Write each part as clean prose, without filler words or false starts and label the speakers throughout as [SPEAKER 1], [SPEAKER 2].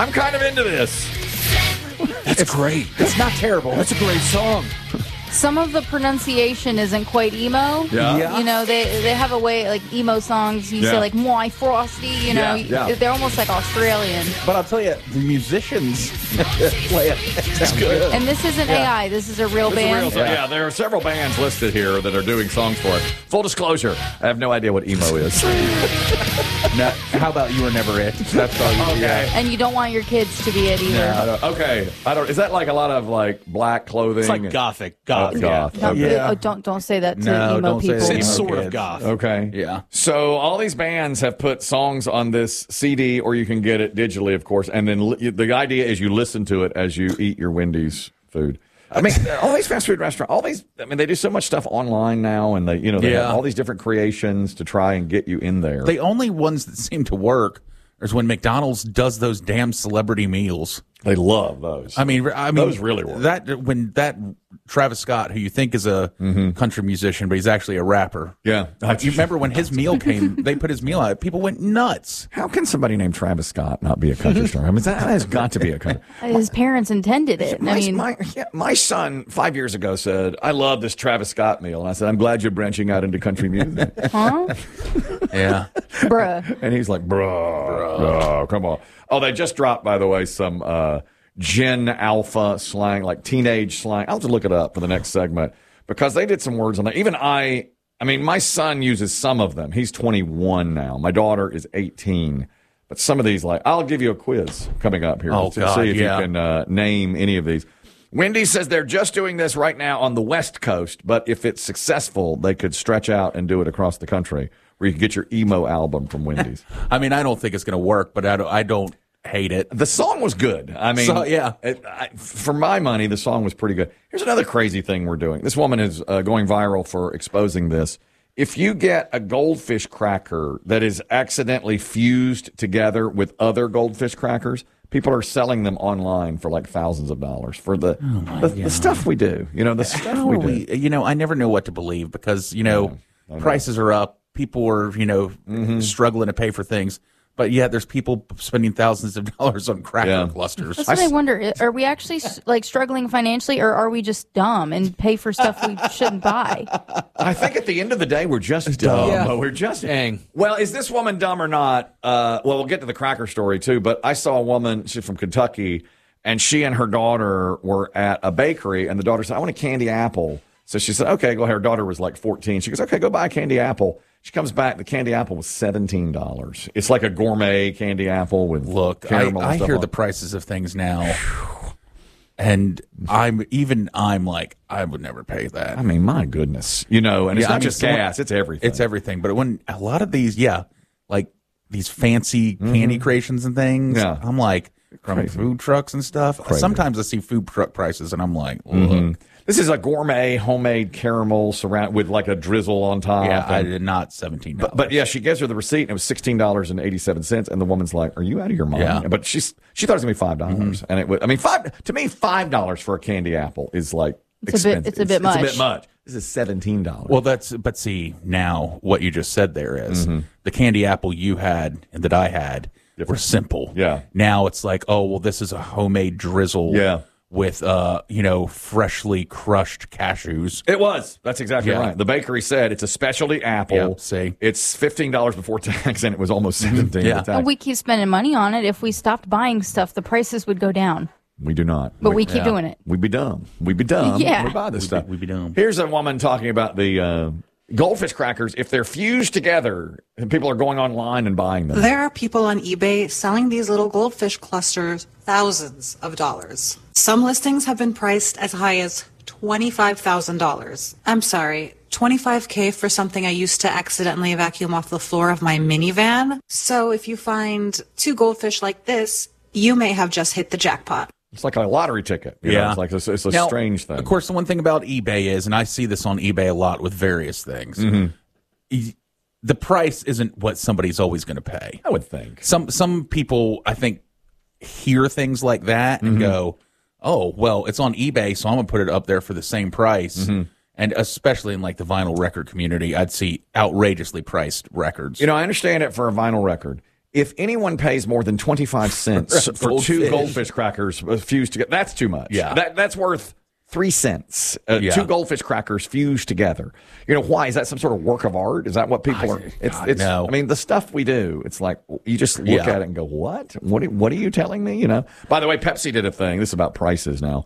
[SPEAKER 1] I'm kind of into this.
[SPEAKER 2] That's great. It's not terrible. That's a great song.
[SPEAKER 3] Some of the pronunciation isn't quite emo.
[SPEAKER 1] Yeah.
[SPEAKER 3] You know, they have a way, like emo songs, you say like, "Moi frosty," you know, they're almost like Australian.
[SPEAKER 2] But I'll tell you, the musicians play it. It's good.
[SPEAKER 3] And this isn't AI, this is a real band.
[SPEAKER 1] Yeah, there are several bands listed here that are doing songs for it. Full disclosure, I have no idea what emo is.
[SPEAKER 2] Now, how about You Were Never It? That's all you
[SPEAKER 1] Okay.
[SPEAKER 3] And you don't want your kids to be it either.
[SPEAKER 1] Okay. Is that like a lot of like black clothing?
[SPEAKER 4] It's like gothic.
[SPEAKER 1] Goth.
[SPEAKER 3] No,
[SPEAKER 1] Okay.
[SPEAKER 3] oh, don't say that to
[SPEAKER 2] No,
[SPEAKER 3] emo
[SPEAKER 2] don't say
[SPEAKER 3] people.
[SPEAKER 2] that.
[SPEAKER 4] It's
[SPEAKER 2] Emo
[SPEAKER 4] sort of
[SPEAKER 2] kids.
[SPEAKER 4] goth.
[SPEAKER 1] Okay.
[SPEAKER 2] Yeah.
[SPEAKER 1] So all these bands have put songs on this CD, or you can get it digitally, of course. And then the idea is you listen to it as you eat your Wendy's food. I mean, all these fast food restaurants, they do so much stuff online now, and they have all these different creations to try and get you in there.
[SPEAKER 2] The only ones that seem to work is when McDonald's does those damn celebrity meals.
[SPEAKER 1] They love those.
[SPEAKER 2] I mean,
[SPEAKER 1] those really work.
[SPEAKER 2] That Travis Scott, who you think is a country musician, but he's actually a rapper.
[SPEAKER 1] Yeah.
[SPEAKER 2] You remember when his meal came? They put his meal out. People went nuts.
[SPEAKER 1] How can somebody named Travis Scott not be a country star? I mean, that has got to be a country.
[SPEAKER 3] His parents intended it.
[SPEAKER 1] My son 5 years ago said, "I love this Travis Scott meal." And I said, "I'm glad you're branching out into country music."
[SPEAKER 3] Huh?
[SPEAKER 2] Yeah.
[SPEAKER 3] Bruh.
[SPEAKER 1] And he's like, bruh, come on. Oh, they just dropped, by the way, some Gen Alpha slang, like teenage slang. I'll have to look it up for the next segment because they did some words on that. Even I mean, my son uses some of them. He's 21 now. My daughter is 18. But some of these, like, I'll give you a quiz coming up here to see if you can name any of these. Wendy says they're just doing this right now on the West Coast, but if it's successful, they could stretch out and do it across the country where you can get your emo album from Wendy's.
[SPEAKER 2] I mean, I don't think it's going to work, but I don't hate it.
[SPEAKER 1] The song was good. I mean, for my money, the song was pretty good. Here's another crazy thing we're doing. This woman is going viral for exposing this. If you get a goldfish cracker that is accidentally fused together with other goldfish crackers, people are selling them online for like thousands of dollars for the stuff we do. You know, the stuff we do.
[SPEAKER 2] You know, I never know what to believe because, prices are up. People are, struggling to pay for things. But yet there's people spending thousands of dollars on cracker clusters.
[SPEAKER 3] That's what I wonder. Are we actually like struggling financially, or are we just dumb and pay for stuff we shouldn't buy?
[SPEAKER 1] I think at the end of the day, we're just dumb.
[SPEAKER 4] Yeah.
[SPEAKER 1] We're just
[SPEAKER 4] dang.
[SPEAKER 1] Well, is this woman dumb or not? We'll get to the cracker story too. But I saw a woman, she's from Kentucky, and she and her daughter were at a bakery, and the daughter said, "I want a candy apple." So she said, "Okay, go ahead." Her daughter was like 14. She goes, "Okay, go buy a candy apple." She comes back. The candy apple was $17. It's like a gourmet candy apple with caramel.
[SPEAKER 2] I
[SPEAKER 1] and stuff
[SPEAKER 2] hear
[SPEAKER 1] on
[SPEAKER 2] the
[SPEAKER 1] it.
[SPEAKER 2] prices of things now, and I'm like, I would never pay that.
[SPEAKER 1] I mean, my goodness, and it's not just gas; it's everything.
[SPEAKER 2] It's everything. But when a lot of these, like these fancy candy creations and things, I'm like, from food trucks and stuff. Sometimes I see food truck prices, and I'm like, ugh.
[SPEAKER 1] This is a gourmet homemade caramel surround with like a drizzle on top.
[SPEAKER 2] Yeah, I did not $17.
[SPEAKER 1] But yeah, she gives her the receipt, and it was $16.87, and the woman's like, "Are you out of your mind?"
[SPEAKER 2] Yeah.
[SPEAKER 1] But she thought it was gonna be $5, and it was. I mean, $5 for a candy apple is like expensive.
[SPEAKER 3] It's a bit much.
[SPEAKER 1] It's a bit much. This is $17.
[SPEAKER 2] Well, but see, now what you just said there is the candy apple you had and that I had were simple.
[SPEAKER 1] Yeah.
[SPEAKER 2] Now it's like, oh, well, this is a homemade drizzle.
[SPEAKER 1] Yeah.
[SPEAKER 2] With freshly crushed cashews.
[SPEAKER 1] It was. That's exactly
[SPEAKER 2] Yeah.
[SPEAKER 1] right. The bakery said it's a specialty apple.
[SPEAKER 2] Yeah, see.
[SPEAKER 1] It's $15 before tax, and it was almost $17.
[SPEAKER 2] Yeah.
[SPEAKER 1] before
[SPEAKER 3] Well,
[SPEAKER 1] tax.
[SPEAKER 3] we keep spending money on it. If we stopped buying stuff, the prices would go down.
[SPEAKER 1] We do not.
[SPEAKER 3] But we keep doing it.
[SPEAKER 1] We'd be dumb. We'd be dumb.
[SPEAKER 3] Yeah.
[SPEAKER 1] We buy this stuff.
[SPEAKER 2] we'd be dumb.
[SPEAKER 1] Here's a woman talking about the goldfish crackers. If they're fused together, and people are going online and buying them.
[SPEAKER 5] There are people on eBay selling these little goldfish clusters thousands of dollars. Some listings have been priced as high as $25,000. I'm sorry, $25K for something I used to accidentally vacuum off the floor of my minivan. So if you find two goldfish like this, you may have just hit the jackpot.
[SPEAKER 1] It's like a lottery ticket. You know, it's like it's a
[SPEAKER 2] Now,
[SPEAKER 1] strange thing.
[SPEAKER 2] Of course, the one thing about eBay is, and I see this on eBay a lot with various things, the price isn't what somebody's always going to pay.
[SPEAKER 1] I would think.
[SPEAKER 2] Some people, I think, hear things like that and go, oh, well, it's on eBay, so I'm going to put it up there for the same price. And especially in like the vinyl record community, I'd see outrageously priced records.
[SPEAKER 1] I understand it for a vinyl record. if anyone pays more than 25 cents for two goldfish crackers fused together, that's too much.
[SPEAKER 2] Yeah.
[SPEAKER 1] That's worth 3 cents. Two goldfish crackers fused together. You know, why? Is that some sort of work of art? Is that what people are?
[SPEAKER 2] No.
[SPEAKER 1] I mean, the stuff we do, it's like you just look at it and go, what? What are you telling me? You know? By the way, Pepsi did a thing. This is about prices now.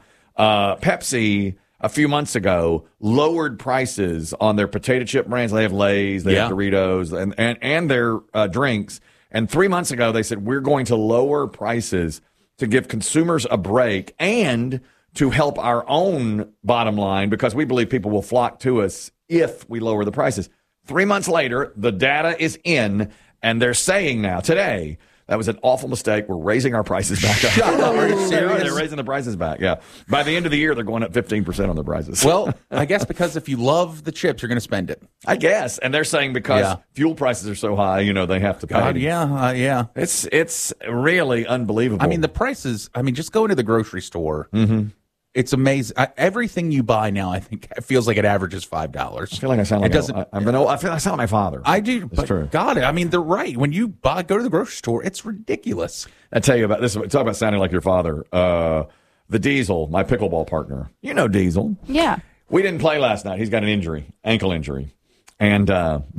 [SPEAKER 1] Pepsi, a few months ago, lowered prices on their potato chip brands. They have Lay's, they have Doritos, and their drinks. And 3 months ago, they said, we're going to lower prices to give consumers a break and to help our own bottom line, because we believe people will flock to us if we lower the prices. 3 months later, the data is in, and they're saying now, today, that was an awful mistake. We're raising our prices back up.
[SPEAKER 2] Shut up. Are you serious?
[SPEAKER 1] They're raising the prices back, yeah. By the end of the year, they're going up 15% on the prices.
[SPEAKER 2] Well, I guess because if you love the chips, you're going to spend it.
[SPEAKER 1] I guess. And they're saying because fuel prices are so high, you know, they have to pay.
[SPEAKER 2] Yeah.
[SPEAKER 1] It's really unbelievable.
[SPEAKER 2] I mean, the prices, just go into the grocery store. Mm-hmm. It's amazing. Everything you buy now, I think, feels like it averages $5. I
[SPEAKER 1] feel like I sound like I sound like my father.
[SPEAKER 2] I do.
[SPEAKER 1] It's
[SPEAKER 2] but
[SPEAKER 1] true.
[SPEAKER 2] God, they're right. When you go to the grocery store, it's ridiculous.
[SPEAKER 1] I tell you about this. Talk about sounding like your father. The Diesel, my pickleball partner. You know Diesel.
[SPEAKER 3] Yeah.
[SPEAKER 1] We didn't play last night. He's got an injury, ankle injury. And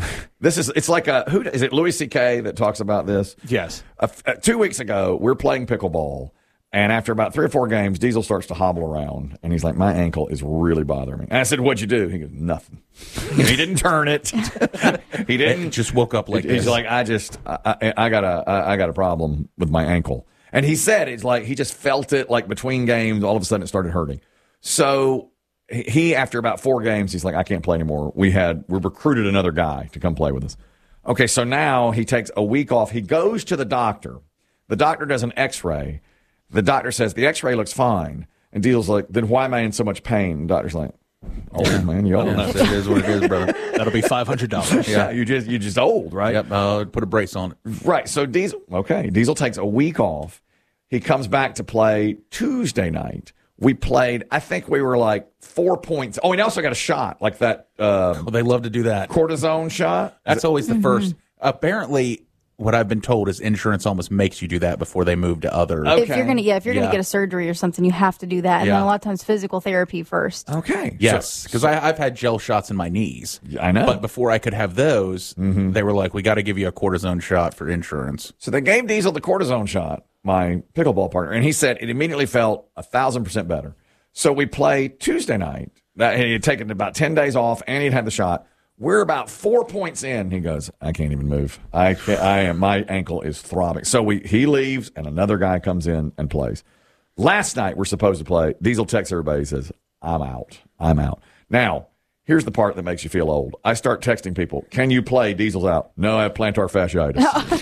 [SPEAKER 1] it's like who is it? Louis C.K. that talks about this?
[SPEAKER 4] Yes.
[SPEAKER 1] 2 weeks ago, we're playing pickleball. And after about 3 or 4 games, Diesel starts to hobble around. And he's like, my ankle is really bothering me. And I said, what'd you do? He goes, nothing. He didn't turn it. He didn't.
[SPEAKER 2] Just woke up like
[SPEAKER 1] He's
[SPEAKER 2] this.
[SPEAKER 1] like, I got a problem with my ankle. And he said, it's like he just felt it like between games. All of a sudden it started hurting. So he, after about 4 games, he's like, I can't play anymore. We recruited another guy to come play with us. Okay, so now he takes a week off. He goes to the doctor. The doctor does an x-ray. The doctor says, the x-ray looks fine. And Diesel's like, then why am I in so much pain? The doctor's like, old man, you old.
[SPEAKER 2] It is what it is, brother.
[SPEAKER 4] That'll be $500.
[SPEAKER 1] Yeah, you're just old, right?
[SPEAKER 2] Yep, put a brace on it.
[SPEAKER 1] Right, so Diesel takes a week off. He comes back to play Tuesday night. We played, I think we were like 4 points. Oh, and also got a shot, like that.
[SPEAKER 2] They love to do that.
[SPEAKER 1] Cortisone shot.
[SPEAKER 2] That's always the first. Apparently, what I've been told is insurance almost makes you do that before they move to other.
[SPEAKER 1] Okay.
[SPEAKER 3] If you're gonna get a surgery or something, you have to do that, and then a lot of times physical therapy first.
[SPEAKER 1] Okay.
[SPEAKER 2] Yes, because I've had gel shots in my knees.
[SPEAKER 1] I know.
[SPEAKER 2] But before I could have those, they were like, we got to give you a cortisone shot for insurance.
[SPEAKER 1] So they gave Diesel the cortisone shot, my pickleball partner, and he said it immediately felt 1,000% better. So we played Tuesday night. He had taken about 10 days off, and he'd had the shot. We're about 4 points in. He goes, I can't even move. My ankle is throbbing. So he leaves, and another guy comes in and plays. Last night, we're supposed to play. Diesel texts everybody. He says, I'm out. Now, here's the part that makes you feel old. I start texting people, can you play? Diesel's out. No, I have plantar fasciitis.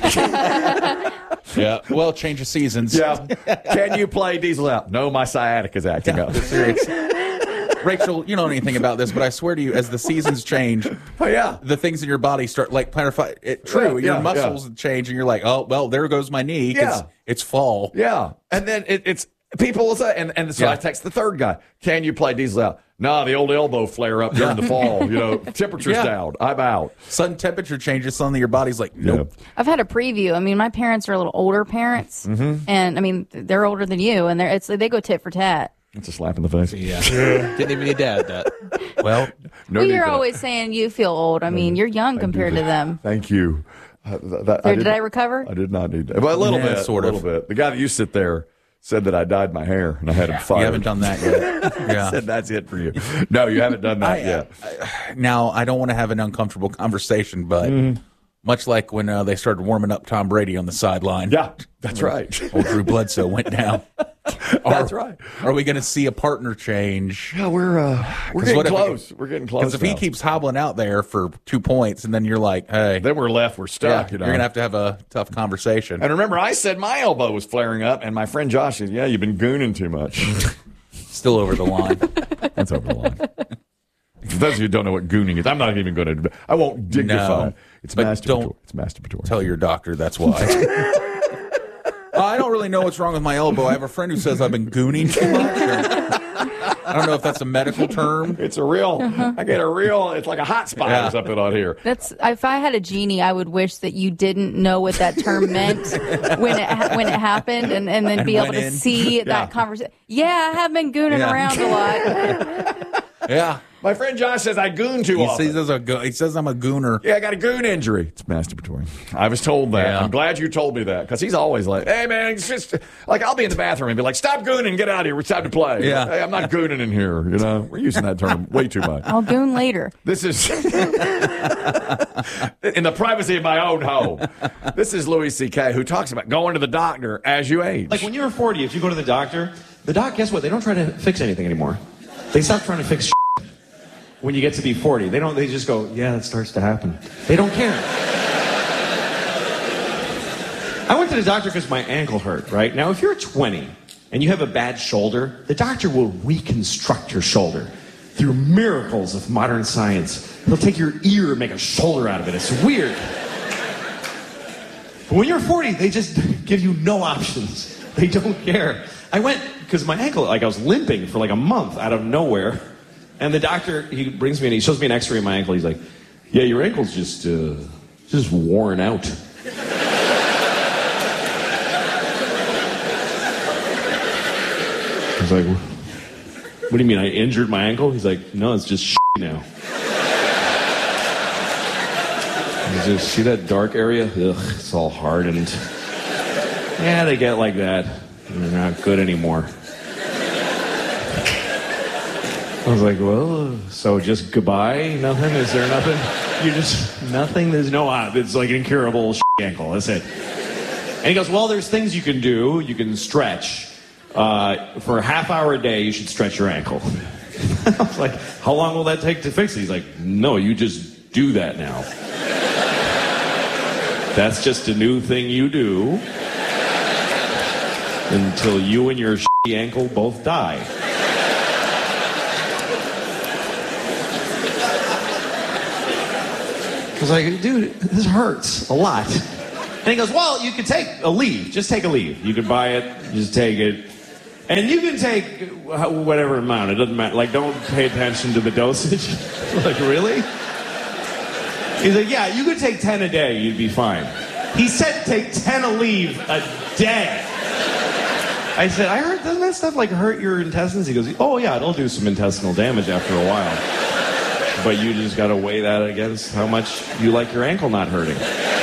[SPEAKER 2] Yeah. Well, change of seasons.
[SPEAKER 1] Yeah. Can you play? Diesel's out. No, my sciatic is acting up.
[SPEAKER 2] Serious. Rachel, you don't know anything about this, but I swear to you, as the seasons change, the things in your body start like plantar. True, your muscles change, and you're like, oh, well, there goes my knee because it's fall.
[SPEAKER 1] Yeah, and then it's people will say, and so I text the third guy, can you play? Diesel out. No, the old elbow flare up during the fall. You know, temperature's down. I'm out.
[SPEAKER 2] Sudden temperature changes, suddenly your body's like, nope.
[SPEAKER 3] I've had a preview. I mean, my parents are a little older parents, and I mean, they're older than you, and they go tit for tat.
[SPEAKER 1] It's a slap in the face.
[SPEAKER 4] Yeah. Didn't even need to add that.
[SPEAKER 2] Well,
[SPEAKER 3] you're always saying you feel old. I mean, you're young compared to them.
[SPEAKER 1] Thank you.
[SPEAKER 3] Did I recover?
[SPEAKER 1] I did not need that. Well, a little bit. Sort of. A little bit. The guy that used to sit there said that I dyed my hair, and I had him fired.
[SPEAKER 2] You haven't done that yet.
[SPEAKER 1] Yeah. Said that's it for you. No, you haven't done that yet.
[SPEAKER 2] Now, I don't want to have an uncomfortable conversation, but much like when they started warming up Tom Brady on the sideline.
[SPEAKER 1] Yeah, that's right.
[SPEAKER 2] Old Drew Bledsoe went down.
[SPEAKER 1] That's right.
[SPEAKER 2] Are we going to see a partner change?
[SPEAKER 1] Yeah, we're getting close. We're getting close.
[SPEAKER 2] Because if he keeps hobbling out there for 2 points, and then you're like, hey,
[SPEAKER 1] then we're stuck.
[SPEAKER 2] You're going to have a tough conversation.
[SPEAKER 1] And remember, I said my elbow was flaring up, and my friend Josh said, "Yeah, you've been gooning too much."
[SPEAKER 2] Still over the line.
[SPEAKER 1] That's over the line. For those of you who don't know what gooning is, I'm not even going to. I won't dignify. It's masturbatory. It's masturbatory.
[SPEAKER 2] Tell your doctor that's why. I don't really know what's wrong with my elbow. I have a friend who says I've been gooning too much. I don't know if that's a medical term.
[SPEAKER 1] It's a real. I get a real. It's like a hot spot or something on here.
[SPEAKER 3] That's if I had a genie, I would wish that you didn't know what that term meant when it happened, and then be able to see that conversation. Yeah, I have been gooning around a lot.
[SPEAKER 2] Yeah.
[SPEAKER 1] My friend Josh says I goon too often.
[SPEAKER 2] He says I'm a gooner.
[SPEAKER 1] Yeah, I got a goon injury. It's masturbatory. I was told that. Yeah. I'm glad you told me that, because he's always like, hey, man, it's just like I'll be in the bathroom and be like, stop gooning, get out of here. It's time to play.
[SPEAKER 2] Yeah.
[SPEAKER 1] Hey, I'm not gooning in here. You know, we're using that term way too much.
[SPEAKER 3] I'll goon later.
[SPEAKER 1] This is in the privacy of my own home. This is Louis C.K., who talks about going to the doctor as you age.
[SPEAKER 6] Like when you're 40, if you go to the doctor, guess what? They don't try to fix anything anymore. They stop trying to fix shit. When you get to be 40, they just go, yeah, it starts to happen. They don't care. I went to the doctor because my ankle hurt, right? Now, if you're 20 and you have a bad shoulder, the doctor will reconstruct your shoulder through miracles of modern science. He'll take your ear and make a shoulder out of it. It's weird. But when you're 40, they just give you no options. They don't care. I went because my ankle, like I was limping for like a month out of nowhere. And the doctor, he brings me in, he shows me an x-ray of my ankle. He's like, yeah, your ankle's just worn out. I was like, what do you mean, I injured my ankle? He's like, no, it's just now. You see that dark area? Ugh, it's all hardened. Yeah, they get like that. They're not good anymore. I was like, well, so just goodbye? Nothing? Is there nothing? Nothing? There's no, it's like an incurable ankle. That's it. And he goes, well, there's things you can do. You can stretch. For a half hour a day, you should stretch your ankle. I was like, how long will that take to fix it? He's like, no, you just do that now. That's just a new thing you do until you and your ankle both die. I was like, dude, this hurts a lot. And he goes, well, you could take a leave. Just take a leave. You could buy it, just take it. And you can take whatever amount. It doesn't matter. Like, don't pay attention to the dosage. Like, really? He's like, yeah, you could take 10 a day. You'd be fine. He said take 10 a leave a day. I said, I heard, doesn't that stuff like hurt your intestines? He goes, oh, yeah, it'll do some intestinal damage after a while. But you just got to weigh that against how much you like your ankle not hurting.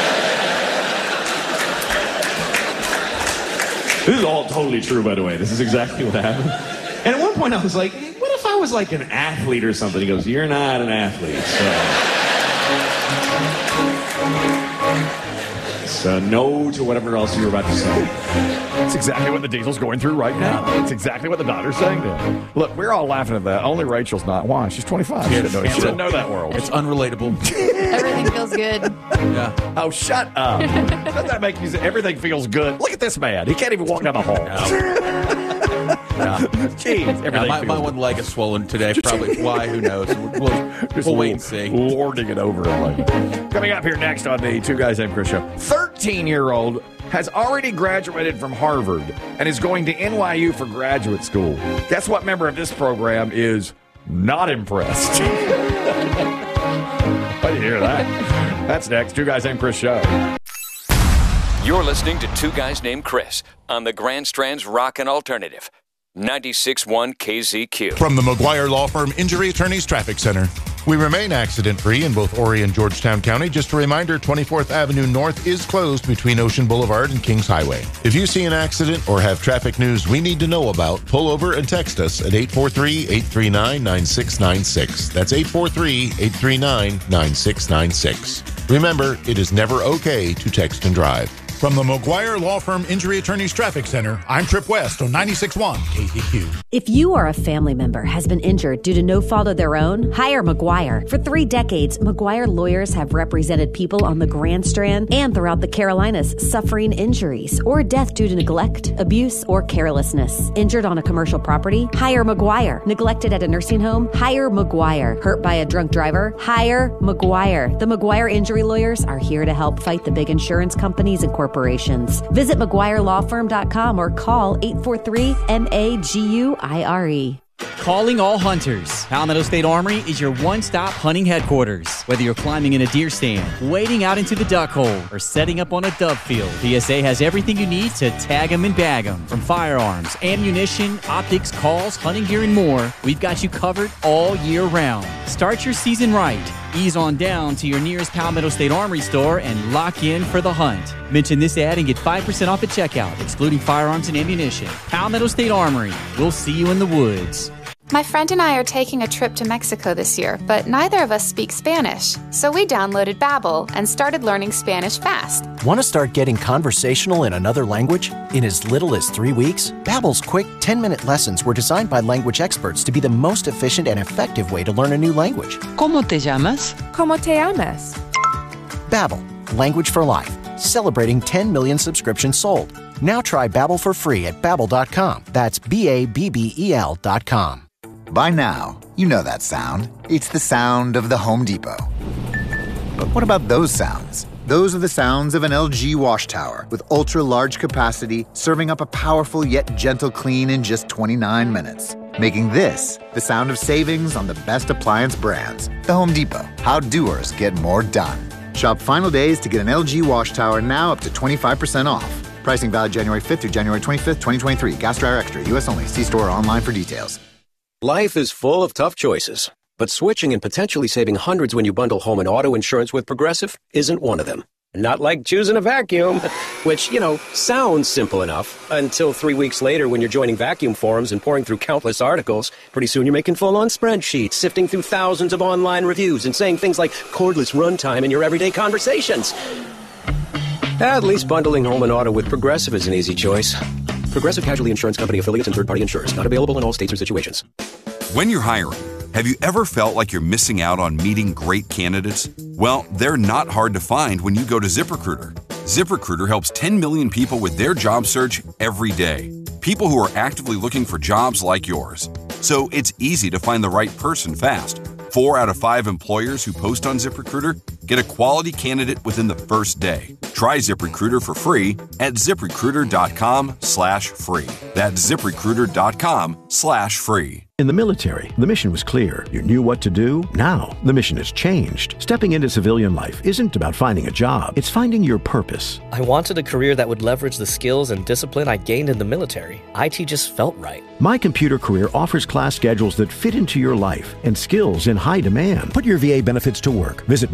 [SPEAKER 6] This is all totally true, by the way. This is exactly what happened. And at one point I was like, what if I was like an athlete or something? He goes, you're not an athlete, so no to whatever else you were about to say.
[SPEAKER 1] That's exactly what the Diesel's going through right now. That's exactly what the daughter's saying to him. Look, we're all laughing at that. Only Rachel's not. Why? She's 25. She didn't know that world.
[SPEAKER 2] It's unrelatable.
[SPEAKER 3] Everything feels good.
[SPEAKER 2] Yeah.
[SPEAKER 1] Oh, shut up. Doesn't that make you say everything feels good? Look at this man. He can't even walk down the hall. Jeez.
[SPEAKER 2] My one leg is swollen today. Probably why? Who knows? We'll wait and see.
[SPEAKER 1] Lording it over. Coming up here next on the Two Guys Named Chris show. 13-year-old has already graduated from Harvard and is going to NYU for graduate school. Guess what member of this program is not impressed? Why do you hear that? That's next. Two Guys Named Chris show.
[SPEAKER 7] You're listening to Two Guys Named Chris on the Grand Strand's Rockin' Alternative. 96.1 KZQ.
[SPEAKER 8] From the McGuire Law Firm Injury Attorneys Traffic Center. We remain accident-free in both Horry and Georgetown County. Just a reminder, 24th Avenue North is closed between Ocean Boulevard and Kings Highway. If you see an accident or have traffic news we need to know about, pull over and text us at 843-839-9696. That's 843-839-9696. Remember, it is never okay to text and drive.
[SPEAKER 9] From the McGuire Law Firm Injury Attorneys Traffic Center, I'm Trip West on 96.1 KZQ.
[SPEAKER 10] If you or a family member has been injured due to no fault of their own, hire McGuire. For 3 decades, McGuire lawyers have represented people on the Grand Strand and throughout the Carolinas suffering injuries or death due to neglect, abuse, or carelessness. Injured on a commercial property? Hire McGuire. Neglected at a nursing home? Hire McGuire. Hurt by a drunk driver? Hire McGuire. The McGuire injury lawyers are here to help fight the big insurance companies and corporations. Visit McGuireLawFirm.com or call 843-MAGUIRE.
[SPEAKER 11] Calling all hunters. Palmetto State Armory is your one-stop hunting headquarters. Whether you're climbing in a deer stand, wading out into the duck hole, or setting up on a dove field, PSA has everything you need to tag 'em and bag 'em. From firearms, ammunition, optics, calls, hunting gear, and more, we've got you covered all year round. Start your season right. Ease on down to your nearest Palmetto State Armory store and lock in for the hunt. Mention this ad and get 5% off at checkout, excluding firearms and ammunition. Palmetto State Armory. We'll see you in the woods.
[SPEAKER 12] My friend and I are taking a trip to Mexico this year, but neither of us speak Spanish. So we downloaded Babbel and started learning Spanish fast.
[SPEAKER 13] Want to start getting conversational in another language? In as little as 3 weeks, Babbel's quick 10-minute lessons were designed by language experts to be the most efficient and effective way to learn a new language.
[SPEAKER 14] ¿Cómo te llamas? ¿Cómo te llamas?
[SPEAKER 13] Babbel, language for life. Celebrating 10 million subscriptions sold. Now try Babbel for free at Babbel.com. That's BABBEL.com.
[SPEAKER 15] By now, you know that sound. It's the sound of the Home Depot. But what about those sounds? Those are the sounds of an LG wash tower with ultra-large capacity, serving up a powerful yet gentle clean in just 29 minutes. Making this the sound of savings on the best appliance brands. The Home Depot. How doers get more done. Shop final days to get an LG wash tower now up to 25% off. Pricing valid January 5th through January 25th, 2023. Gas Dryer Extra. U.S. only. See store or online for details.
[SPEAKER 16] Life is full of tough choices, but switching and potentially saving hundreds when you bundle home and auto insurance with Progressive isn't one of them. Not like choosing a vacuum, which, sounds simple enough until 3 weeks later when you're joining vacuum forums and pouring through countless articles. Pretty soon you're making full-on spreadsheets, sifting through thousands of online reviews and saying things like cordless runtime in your everyday conversations. At least bundling home and auto with Progressive is an easy choice. Progressive Casualty Insurance Company affiliates and third-party insurers. Not available in all states or situations.
[SPEAKER 17] When you're hiring, have you ever felt like you're missing out on meeting great candidates? Well, they're not hard to find when you go to ZipRecruiter. ZipRecruiter helps 10 million people with their job search every day. People who are actively looking for jobs like yours. So it's easy to find the right person fast. 4 out of 5 employers who post on ZipRecruiter get a quality candidate within the first day. Try ZipRecruiter for free at ZipRecruiter.com/free. That's ZipRecruiter.com/free.
[SPEAKER 18] In the military, the mission was clear. You knew what to do. Now, the mission has changed. Stepping into civilian life isn't about finding a job. It's finding your purpose.
[SPEAKER 19] I wanted a career that would leverage the skills and discipline I gained in the military. IT just felt right.
[SPEAKER 18] My Computer Career offers class schedules that fit into your life and skills in high demand. Put your VA benefits to work. Visit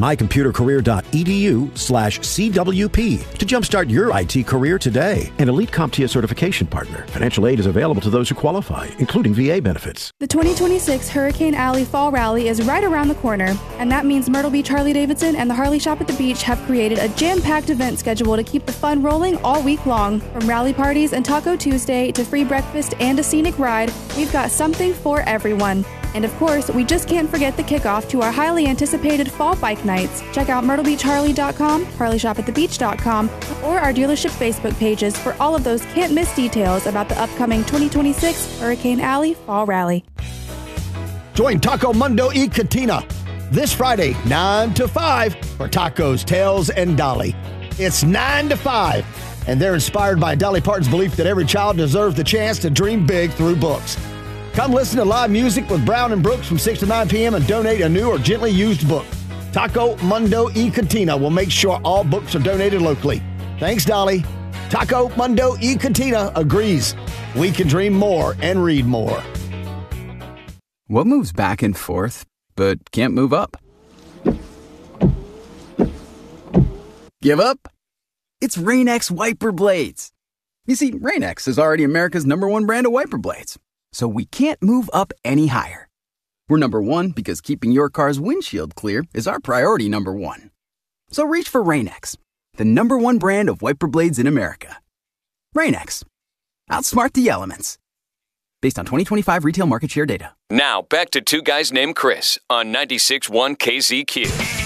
[SPEAKER 18] mycomputercareer.edu/CWP to jumpstart your IT career today. An elite CompTIA certification partner. Financial aid is available to those who qualify, including VA benefits.
[SPEAKER 20] The 2026 Hurricane Alley Fall Rally is right around the corner, and that means Myrtle Beach Harley-Davidson and the Harley Shop at the Beach have created a jam-packed event schedule to keep the fun rolling all week long. From rally parties and Taco Tuesday to free breakfast and a scenic ride, we've got something for everyone. And of course, we just can't forget the kickoff to our highly anticipated fall bike nights. Check out MyrtleBeachHarley.com, HarleyShopAtTheBeach.com, or our dealership Facebook pages for all of those can't-miss details about the upcoming 2026 Hurricane Alley Fall Rally.
[SPEAKER 21] Join Taco Mundo y Cantina this Friday, 9 to 5, for Tacos, Tales, and Dolly. It's 9 to 5, and they're inspired by Dolly Parton's belief that every child deserves the chance to dream big through books. Come listen to live music with Brown and Brooks from 6 to 9 p.m. and donate a new or gently used book. Taco Mundo y Cantina will make sure all books are donated locally. Thanks, Dolly. Taco Mundo y Cantina agrees. We can dream more and read more.
[SPEAKER 22] What moves back and forth, but can't move up? Give up? It's Rain-X wiper blades. You see, Rain-X is already America's #1 brand of wiper blades. So we can't move up any higher. We're #1 because keeping your car's windshield clear is our priority #1. So reach for Rain-X, the #1 brand of wiper blades in America. Rain-X. Outsmart the elements. Based on 2025 retail market share data.
[SPEAKER 7] Now back to Two Guys Named Chris on 96.1 KZQ.